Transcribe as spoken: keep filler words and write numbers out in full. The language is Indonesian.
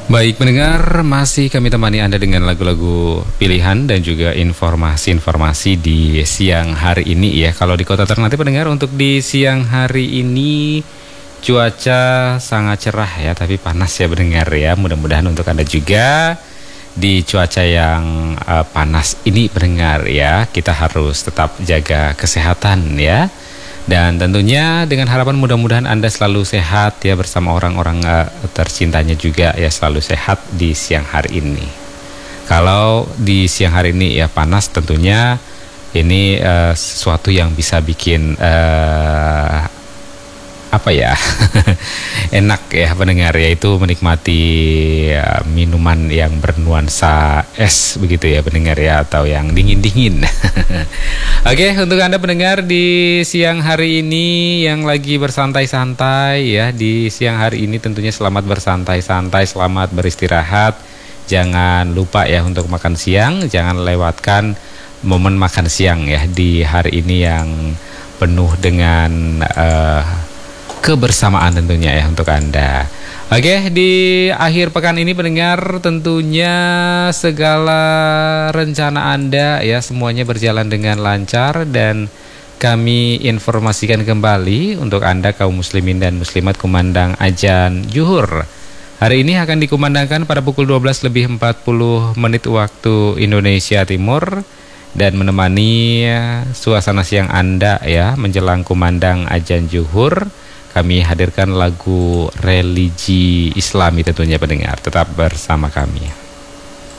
Baik pendengar, masih kami temani Anda dengan lagu-lagu pilihan dan juga informasi-informasi di siang hari ini ya. Kalau di Kota Ternate pendengar, untuk di siang hari ini cuaca sangat cerah ya, tapi panas ya pendengar ya. Mudah-mudahan untuk Anda juga di cuaca yang uh, panas ini pendengar ya, kita harus tetap jaga kesehatan ya. Dan tentunya dengan harapan mudah-mudahan Anda selalu sehat ya, bersama orang-orang uh, tercintanya juga ya, selalu sehat di siang hari ini. Kalau di siang hari ini ya panas, tentunya ini uh, sesuatu yang bisa bikin uh, apa ya enak ya pendengar, yaitu menikmati uh, minuman yang bernuansa es begitu ya pendengar ya, atau yang dingin-dingin. Oke, untuk Anda pendengar di siang hari ini yang lagi bersantai-santai ya, di siang hari ini tentunya selamat bersantai-santai, selamat beristirahat. Jangan lupa ya untuk makan siang, jangan lewatkan momen makan siang ya di hari ini yang penuh dengan uh, kebersamaan tentunya ya untuk Anda. Oke, di akhir pekan ini pendengar, tentunya segala rencana Anda ya semuanya berjalan dengan lancar, dan kami informasikan kembali untuk Anda kaum muslimin dan muslimat, kumandang azan zuhur hari ini akan dikumandangkan pada pukul dua belas lebih empat puluh menit waktu Indonesia Timur, dan menemani suasana siang Anda ya menjelang kumandang azan zuhur, kami hadirkan lagu religi Islami tentunya pendengar. Tetap bersama kami.